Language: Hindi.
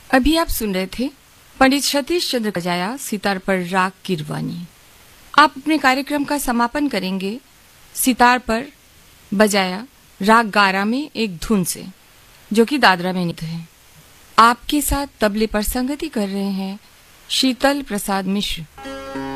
अभी आप सुन रहे थे पंडित सतीश चंद्र बजाया सितार पर राग गिरवानी। आप अपने कार्यक्रम का समापन करेंगे सितार पर बजाया राग गारा में एक धुन से, जो कि दादरा में नित है। आपके साथ तबले पर संगति कर रहे हैं शीतल प्रसाद मिश्र।